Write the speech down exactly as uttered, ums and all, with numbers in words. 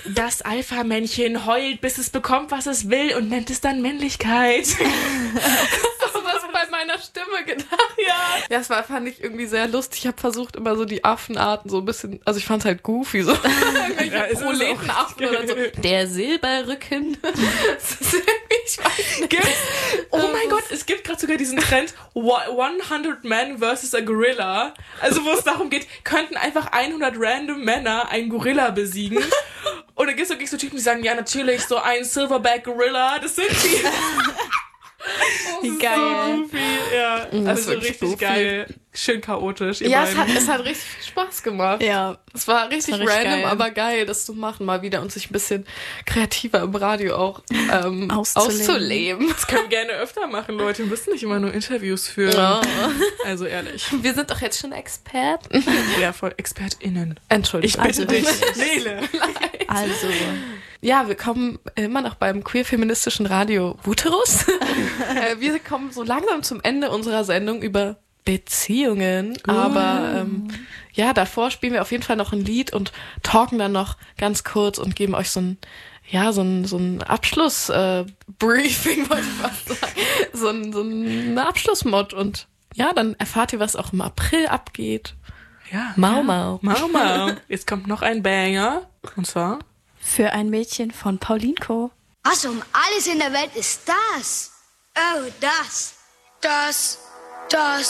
das Alpha-Männchen heult, bis es bekommt, was es will und nennt es dann Männlichkeit. Hast du das bei meiner Stimme gedacht? Ja. Ja, das war, fand ich irgendwie sehr lustig. Ich habe versucht, immer so die Affenarten so ein bisschen, also ich fand es halt goofy, so irgendwelche Ja, es ist Proletenaffen auch oder so. Der Silberrücken. Das ist irgendwie, ich weiß nicht. Gibt, oh mein Gott, es gibt gerade sogar diesen Trend hundert Men versus a Gorilla. Also wo es darum geht, könnten einfach hundert random Männer einen Gorilla besiegen. Und dann gibt es wirklich so Typen, die sagen, ja natürlich, so ein Silverback Gorilla, das sind die. Wie geil. So viel, ja. Das Also ist wirklich richtig so geil. Schön chaotisch. Ihr Ja, es beiden. hat, es hat richtig viel Spaß gemacht. Ja. Es war richtig Das war richtig random, geil. aber geil, das zu machen mal wieder und sich ein bisschen kreativer im Radio auch ähm, Auszuleben. auszuleben. Das können wir gerne öfter machen, Leute. Wir müssen nicht immer nur Interviews führen. Ja. Also ehrlich. Wir sind doch jetzt schon Experten. Ja, voll ExpertInnen. Entschuldigung. Ich bitte Also- dich, Nele. Also, Ja, wir kommen immer noch beim queer-feministischen Radio Wuterus. Äh, wir kommen so langsam zum Ende unserer Sendung über Beziehungen. Aber ähm, ja, davor spielen wir auf jeden Fall noch ein Lied und talken dann noch ganz kurz und geben euch so ein, ja, so ein, so ein Abschluss-Briefing, äh, wollte ich fast sagen. So ein, so ein Abschlussmod. Und ja, dann erfahrt ihr, was auch im April abgeht. Ja. Mau Mau. Mau Mau. Jetzt kommt noch ein Banger. Und zwar... für ein Mädchen von Paulinko. Was um alles in der Welt ist das? Oh, das. Das. Das.